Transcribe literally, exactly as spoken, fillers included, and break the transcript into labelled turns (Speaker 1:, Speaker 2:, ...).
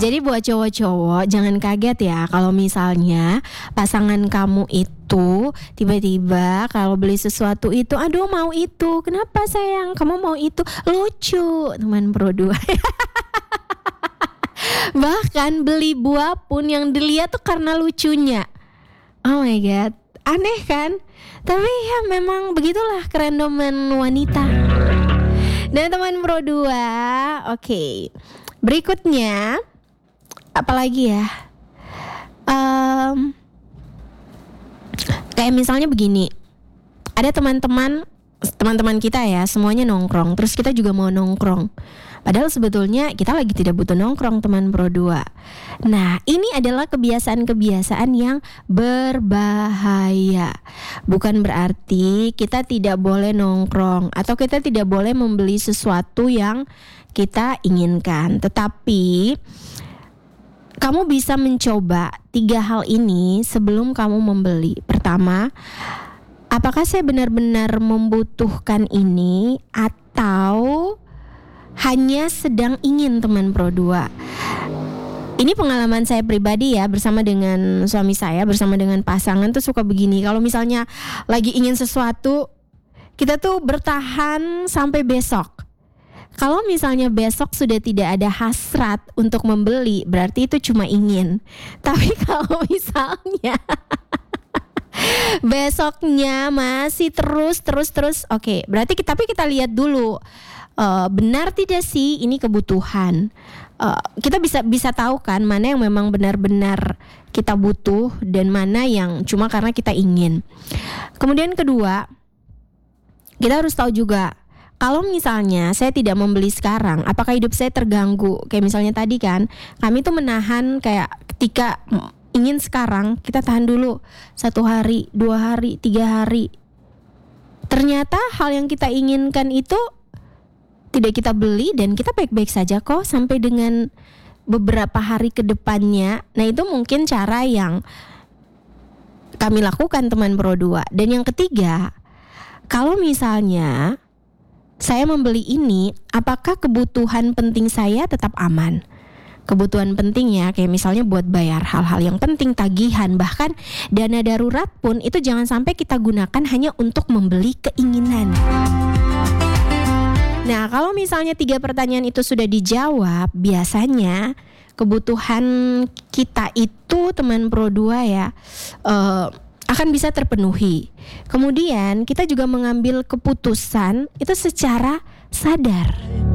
Speaker 1: Jadi buat cowok-cowok jangan kaget ya kalau misalnya pasangan kamu itu tiba-tiba kalau beli sesuatu itu, aduh mau itu, kenapa sayang kamu mau itu, lucu teman pro dua. Bahkan beli buah pun yang dilihat tuh karena lucunya. Oh my god, aneh kan? Tapi ya memang begitulah kerandoman wanita. Dan teman pro dua, oke okay. Berikutnya apalagi ya, um, kayak misalnya begini, ada teman-teman teman-teman kita ya semuanya nongkrong, terus kita juga mau nongkrong, padahal sebetulnya kita lagi tidak butuh nongkrong teman pro dua. Nah ini adalah kebiasaan-kebiasaan yang berbahaya. Bukan berarti kita tidak boleh nongkrong atau kita tidak boleh membeli sesuatu yang kita inginkan, tetapi kamu bisa mencoba tiga hal ini sebelum kamu membeli. Pertama, apakah saya benar-benar membutuhkan ini atau hanya sedang ingin teman pro dua? Ini pengalaman saya pribadi ya, bersama dengan suami saya, bersama dengan pasangan tuh suka begini. Kalau misalnya lagi ingin sesuatu, kita tuh bertahan sampai besok. Kalau misalnya besok sudah tidak ada hasrat untuk membeli, berarti itu cuma ingin. Tapi kalau misalnya besoknya masih terus terus terus, oke, okay, berarti kita, tapi kita lihat dulu uh, benar tidak sih ini kebutuhan. Uh, kita bisa bisa tahu kan mana yang memang benar-benar kita butuh dan mana yang cuma karena kita ingin. Kemudian kedua, kita harus tahu juga, kalau misalnya saya tidak membeli sekarang, apakah hidup saya terganggu? Kayak misalnya tadi kan, kami tuh menahan kayak ketika ingin sekarang, kita tahan dulu satu hari, dua hari, tiga hari. Ternyata hal yang kita inginkan itu tidak kita beli dan kita baik-baik saja kok sampai dengan beberapa hari ke depannya. Nah itu mungkin cara yang kami lakukan teman pro dua. Dan yang ketiga, kalau misalnya saya membeli ini, apakah kebutuhan penting saya tetap aman? Kebutuhan penting ya, kayak misalnya buat bayar hal-hal yang penting, tagihan, bahkan dana darurat pun itu jangan sampai kita gunakan hanya untuk membeli keinginan. Nah, kalau misalnya tiga pertanyaan itu sudah dijawab, biasanya kebutuhan kita itu teman pro dua ya, uh, akan bisa terpenuhi. Kemudian kita juga mengambil keputusan itu secara sadar.